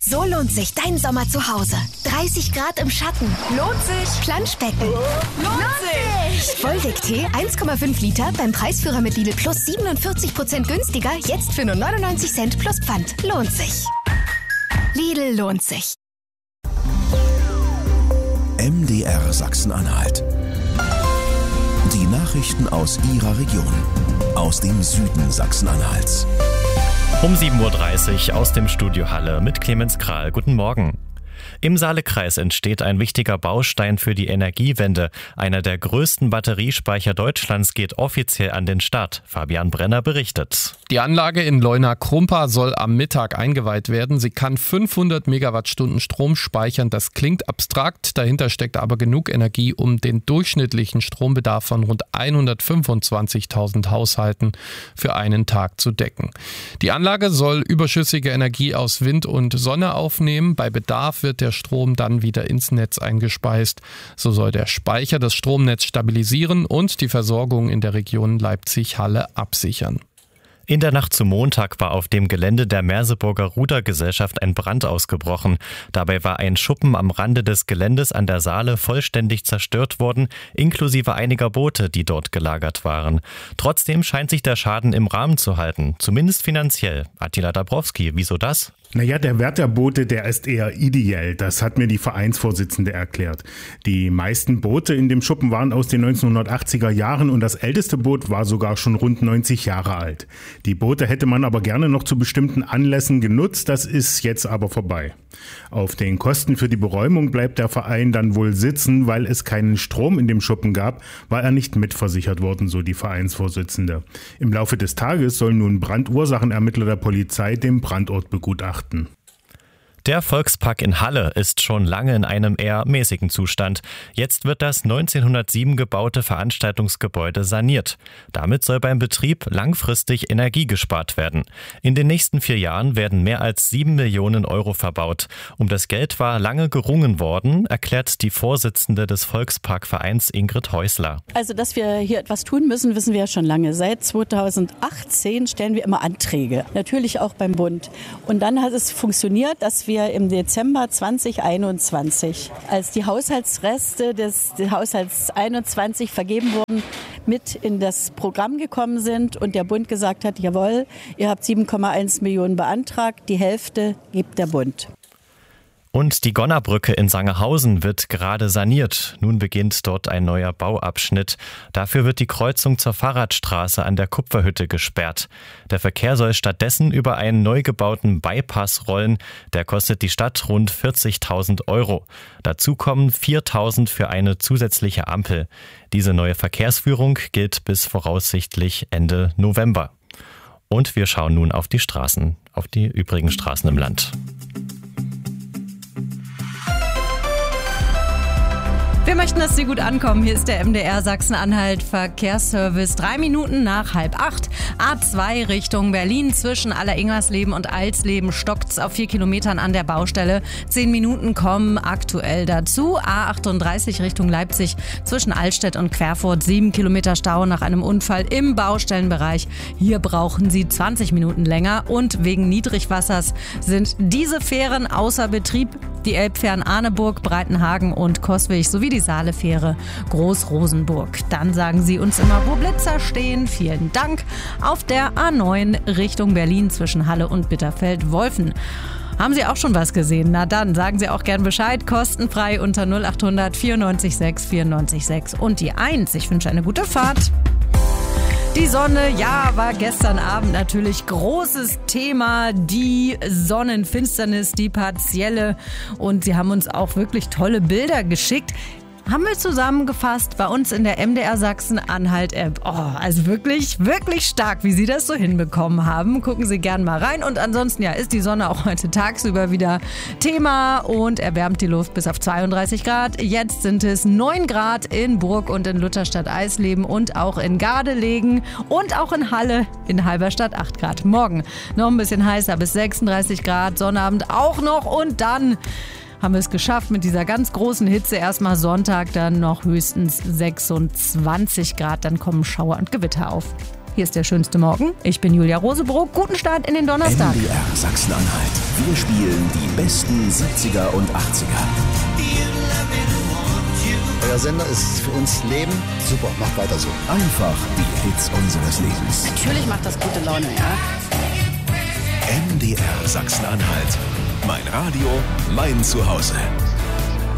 So lohnt sich dein Sommer zu Hause. 30 Grad im Schatten. Lohnt sich. Planschbecken. Lohnt sich. Volvic-Tee 1,5 Liter beim Preisführer mit Lidl Plus 47% günstiger. Jetzt für nur 99 Cent plus Pfand. Lohnt sich. Lidl lohnt sich. MDR Sachsen-Anhalt. Die Nachrichten aus Ihrer Region. Aus dem Süden Sachsen-Anhalts. Um 7.30 Uhr aus dem Studio Halle mit Clemens Kral. Guten Morgen. Im Saalekreis entsteht ein wichtiger Baustein für die Energiewende. Einer der größten Batteriespeicher Deutschlands geht offiziell an den Start. Fabian Brenner berichtet. Die Anlage in Leuna-Krumpa soll am Mittag eingeweiht werden. Sie kann 500 Megawattstunden Strom speichern. Das klingt abstrakt, dahinter steckt aber genug Energie, um den durchschnittlichen Strombedarf von rund 125.000 Haushalten für einen Tag zu decken. Die Anlage soll überschüssige Energie aus Wind und Sonne aufnehmen. Bei Bedarf wird der Strom dann wieder ins Netz eingespeist. So soll der Speicher das Stromnetz stabilisieren und die Versorgung in der Region Leipzig-Halle absichern. In der Nacht zum Montag war auf dem Gelände der Merseburger Rudergesellschaft ein Brand ausgebrochen. Dabei war ein Schuppen am Rande des Geländes an der Saale vollständig zerstört worden, inklusive einiger Boote, die dort gelagert waren. Trotzdem scheint sich der Schaden im Rahmen zu halten, zumindest finanziell. Attila Dabrowski, wieso das? Der Wert der Boote, der ist eher ideell. Das hat mir die Vereinsvorsitzende erklärt. Die meisten Boote in dem Schuppen waren aus den 1980er Jahren und das älteste Boot war sogar schon rund 90 Jahre alt. Die Boote hätte man aber gerne noch zu bestimmten Anlässen genutzt, das ist jetzt aber vorbei. Auf den Kosten für die Beräumung bleibt der Verein dann wohl sitzen, weil es keinen Strom in dem Schuppen gab, war er nicht mitversichert worden, so die Vereinsvorsitzende. Im Laufe des Tages sollen nun Brandursachenermittler der Polizei den Brandort begutachten. Der Volkspark in Halle ist schon lange in einem eher mäßigen Zustand. Jetzt wird das 1907 gebaute Veranstaltungsgebäude saniert. Damit soll beim Betrieb langfristig Energie gespart werden. In den nächsten 4 Jahren werden mehr als 7 Millionen Euro verbaut. Um das Geld war lange gerungen worden, erklärt die Vorsitzende des Volksparkvereins Ingrid Häusler. Also, dass wir hier etwas tun müssen, wissen wir ja schon lange. Seit 2018 stellen wir immer Anträge, natürlich auch beim Bund. Und dann hat es funktioniert, dass wir im Dezember 2021, als die Haushaltsreste des Haushalts 21 vergeben wurden, mit in das Programm gekommen sind und der Bund gesagt hat, jawohl, ihr habt 7,1 Millionen beantragt, die Hälfte gibt der Bund. Und die Gonnerbrücke in Sangerhausen wird gerade saniert. Nun beginnt dort ein neuer Bauabschnitt. Dafür wird die Kreuzung zur Fahrradstraße an der Kupferhütte gesperrt. Der Verkehr soll stattdessen über einen neu gebauten Bypass rollen. Der kostet die Stadt rund 40.000 Euro. Dazu kommen 4.000 für eine zusätzliche Ampel. Diese neue Verkehrsführung gilt bis voraussichtlich Ende November. Und wir schauen nun auf die Straßen, auf die übrigen Straßen im Land. Wir möchten, dass Sie gut ankommen. Hier ist der MDR Sachsen-Anhalt Verkehrsservice. 3 Minuten nach 7:30. A2 Richtung Berlin. Zwischen Alleringwersleben und Alsleben stockt's auf 4 Kilometern an der Baustelle. 10 Minuten kommen aktuell dazu. A38 Richtung Leipzig. Zwischen Altstedt und Querfurt 7 Kilometer Stau nach einem Unfall im Baustellenbereich. Hier brauchen Sie 20 Minuten länger. Und wegen Niedrigwassers sind diese Fähren außer Betrieb. Die Elbfähren Arneburg, Breitenhagen und Coswig sowie die Saalefähre Groß-Rosenburg. Dann sagen Sie uns immer, wo Blitzer stehen. Vielen Dank. Auf der A9 Richtung Berlin zwischen Halle und Bitterfeld-Wolfen. Haben Sie auch schon was gesehen? Na dann, sagen Sie auch gern Bescheid. Kostenfrei unter 0800 94 6 94 6 und die 1. Ich wünsche eine gute Fahrt. Die Sonne, ja, war gestern Abend natürlich großes Thema, die Sonnenfinsternis, die partielle. Und Sie haben uns auch wirklich tolle Bilder geschickt. Haben wir zusammengefasst bei uns in der MDR Sachsen-Anhalt-App. Also wirklich, wirklich stark, wie Sie das so hinbekommen haben. Gucken Sie gern mal rein. Und ansonsten ist die Sonne auch heute tagsüber wieder Thema und erwärmt die Luft bis auf 32 Grad. Jetzt sind es 9 Grad in Burg und in Lutherstadt-Eisleben und auch in Gardelegen und auch in Halle in Halberstadt 8 Grad. Morgen noch ein bisschen heißer bis 36 Grad, Sonnabend auch noch und dann haben wir es geschafft mit dieser ganz großen Hitze. Erstmal Sonntag, dann noch höchstens 26 Grad. Dann kommen Schauer und Gewitter auf. Hier ist der schönste Morgen. Ich bin Julia Rosebrock. Guten Start in den Donnerstag. MDR Sachsen-Anhalt. Wir spielen die besten 70er und 80er. Euer Sender ist für uns Leben. Super, macht weiter so. Einfach die Hits unseres Lebens. Natürlich macht das gute Laune, ja. MDR Sachsen-Anhalt. Mein Radio, mein Zuhause.